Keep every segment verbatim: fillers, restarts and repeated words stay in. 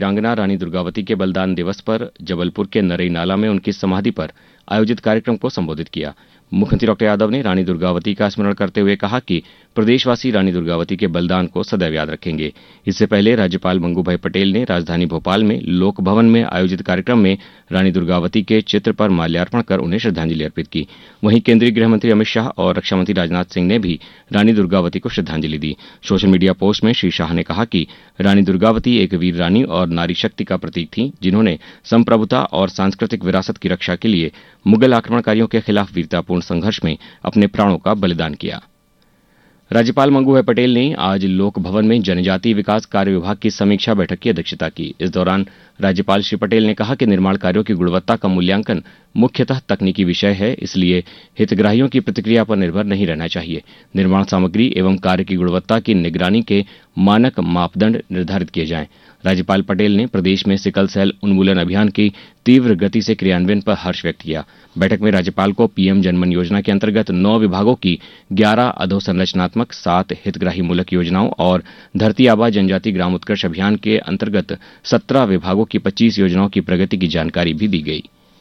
वीरांगना रानी दुर्गावती के बलिदान दिवस पर जबलपुर के नरई नाला में उनकी समाधि पर आयोजित कार्यक्रम को संबोधित किया। मुख्यमंत्री डॉक्टर यादव ने रानी दुर्गावती का स्मरण करते हुए कहा कि प्रदेशवासी रानी दुर्गावती के बलिदान को सदैव याद रखेंगे। इससे पहले राज्यपाल मंगू भाई पटेल ने राजधानी भोपाल में लोक भवन में आयोजित कार्यक्रम में रानी दुर्गावती के चित्र पर माल्यार्पण कर उन्हें श्रद्धांजलि अर्पित की। वहीं केंद्रीय गृह मंत्री अमित शाह और रक्षा मंत्री राजनाथ सिंह ने भी रानी दुर्गावती को श्रद्धांजलि दी। सोशल मीडिया पोस्ट में श्री शाह ने कहा कि रानी दुर्गावती एक वीर रानी और नारी शक्ति का प्रतीक थी, जिन्होंने संप्रभुता और सांस्कृतिक विरासत की रक्षा के लिए मुगल आक्रमणकारियों के खिलाफ वीरतापूर्ण संघर्ष में अपने प्राणों का बलिदान किया। राज्यपाल मंगू भाई पटेल ने आज लोक भवन में जनजातीय विकास कार्य विभाग की समीक्षा बैठक की अध्यक्षता की। इस दौरान राज्यपाल श्री पटेल ने कहा कि निर्माण कार्यों की गुणवत्ता का मूल्यांकन मुख्यतः तकनीकी विषय है, इसलिए हितग्राहियों की प्रतिक्रिया पर निर्भर नहीं रहना चाहिए। निर्माण सामग्री एवं कार्य की गुणवत्ता की निगरानी के मानक मापदंड निर्धारित किए जाएं। राज्यपाल पटेल ने प्रदेश में सिकल सेल उन्मूलन अभियान की तीव्र गति से क्रियान्वयन पर हर्ष व्यक्त किया। बैठक में राज्यपाल को पीएम जनमन योजना के अंतर्गत नौ विभागों की ग्यारह अधोसंरचनात्मक, सात हितग्राही मूलक योजनाओं और धरती आबा जनजाति ग्राम उत्कर्ष अभियान के अंतर्गत सत्रह विभागों की पच्चीस योजनाओं की प्रगति की जानकारी भी दी गई।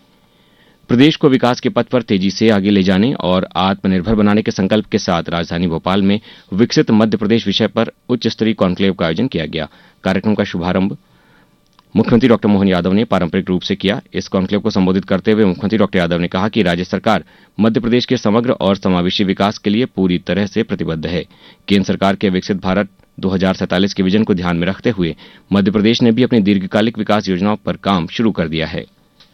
प्रदेश को विकास के पथ पर तेजी से आगे ले जाने और आत्मनिर्भर बनाने के संकल्प के साथ राजधानी भोपाल में विकसित मध्य प्रदेश विषय पर उच्च स्तरीय कॉन्क्लेव का आयोजन किया गया। कार्यक्रम का शुभारंभ मुख्यमंत्री डॉक्टर मोहन यादव ने पारंपरिक रूप से किया। इस कॉन्क्लेव को संबोधित करते हुए मुख्यमंत्री डॉक्टर यादव ने कहा कि राज्य सरकार मध्य प्रदेश के समग्र और समावेशी विकास के लिए पूरी तरह से प्रतिबद्ध है। केंद्र सरकार के विकसित भारत दो हजार सैंतालीस के विजन को ध्यान में रखते हुए मध्य प्रदेश ने भी अपनी दीर्घकालिक विकास योजनाओं पर काम शुरू कर दिया है।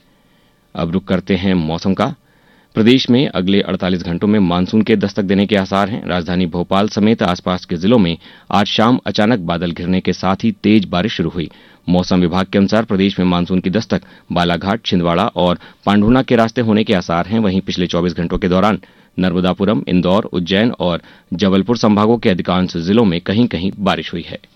अब रुक करते हैं मौसम का। प्रदेश में अगले अड़तालीस घंटों में मानसून के दस्तक देने के आसार हैं। राजधानी भोपाल समेत आसपास के जिलों में आज शाम अचानक बादल घिरने के साथ ही तेज बारिश शुरू हुई। मौसम विभाग के अनुसार प्रदेश में मानसून की दस्तक बालाघाट, छिंदवाड़ा और पांढुर्णा के रास्ते होने के आसार हैं। वहीं पिछले चौबीस घंटों के दौरान नर्मदापुरम, इंदौर, उज्जैन और जबलपुर संभागों के अधिकांश जिलों में कहीं कहीं बारिश हुई है।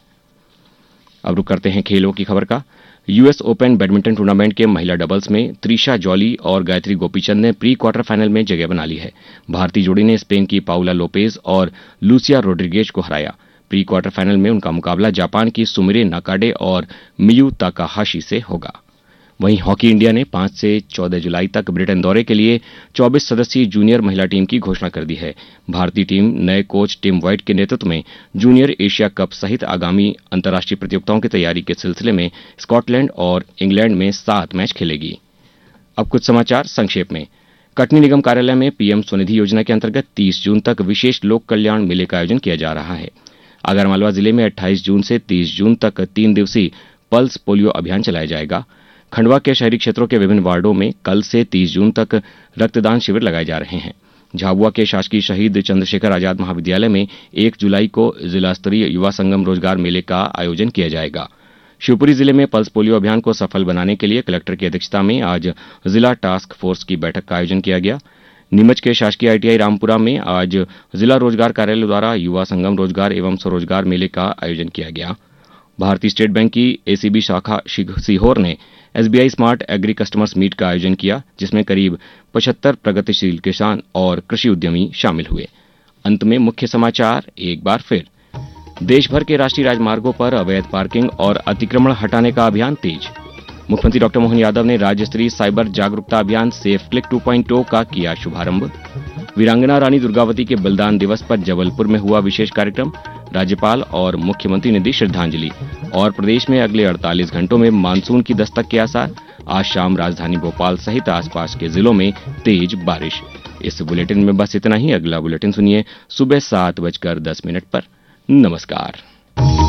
अब रुक करते हैं खेलों की खबर का। यूएस ओपन बैडमिंटन टूर्नामेंट के महिला डबल्स में त्रिशा जॉली और गायत्री गोपीचंद ने प्री क्वार्टर फाइनल में जगह बना ली है। भारतीय जोड़ी ने स्पेन की पाउला लोपेज और लूसिया रोड्रिगेज को हराया। प्री क्वार्टर फाइनल में उनका मुकाबला जापान की सुमिरे नाकाडे और मियू ताकाहाशी से होगा। वहीं हॉकी इंडिया ने पांच से चौदह जुलाई तक ब्रिटेन दौरे के लिए चौबीस सदस्यीय जूनियर महिला टीम की घोषणा कर दी है। भारतीय टीम नए कोच टिम वाइट के नेतृत्व में जूनियर एशिया कप सहित आगामी अंतर्राष्ट्रीय प्रतियोगिताओं की तैयारी के सिलसिले में स्कॉटलैंड और इंग्लैंड में सात मैच खेलेगी। अब कुछ समाचार संक्षेप में। कटनी निगम कार्यालय में पीएम स्वनिधि योजना के अंतर्गत तीस जून तक विशेष लोक कल्याण मेले का आयोजन किया जा रहा है। आगरमालवा जिले में अट्ठाईस जून से तीस जून तक तीन दिवसीय पल्स पोलियो अभियान चलाया जाएगा। खंडवा के शहरी क्षेत्रों के विभिन्न वार्डों में कल से तीस जून तक रक्तदान शिविर लगाए जा रहे हैं। झाबुआ के शासकीय शहीद चंद्रशेखर आजाद महाविद्यालय में एक जुलाई को जिला स्तरीय युवा संगम रोजगार मेले का आयोजन किया जाएगा। शिवपुरी जिले में पल्स पोलियो अभियान को सफल बनाने के लिए कलेक्टर की अध्यक्षता में आज जिला टास्क फोर्स की बैठक का आयोजन किया गया। नीमच के शासकीय आईटीआई रामपुरा में आज जिला रोजगार कार्यालय द्वारा युवा संगम रोजगार एवं स्वरोजगार मेले का आयोजन किया गया। भारतीय स्टेट बैंक की एसीबी शाखा सीहोर ने SBI smart agree customers meet का आयोजन किया, जिसमें करीब पचहत्तर प्रगतिशील किसान और कृषि उद्यमी शामिल हुए। अंत में मुख्य समाचार एक बार फिर। देश भर के राष्ट्रीय राजमार्गों पर अवैध पार्किंग और अतिक्रमण हटाने का अभियान तेज। मुख्यमंत्री डॉक्टर मोहन यादव ने राज्य स्तरीय साइबर जागरूकता अभियान सेफ क्लिक टू पॉइंट ओ का किया शुभारंभ। वीरांगना रानी दुर्गावती के बलिदान दिवस पर जबलपुर में हुआ विशेष कार्यक्रम। राज्यपाल और मुख्यमंत्री ने दी श्रद्धांजलि। और प्रदेश में अगले अड़तालीस घंटों में मानसून की दस्तक के आसार। आज शाम राजधानी भोपाल सहित आसपास के जिलों में तेज बारिश। इस बुलेटिन में बस इतना ही। अगला बुलेटिन सुनिए सुबह सात बजकर दस मिनट पर। नमस्कार।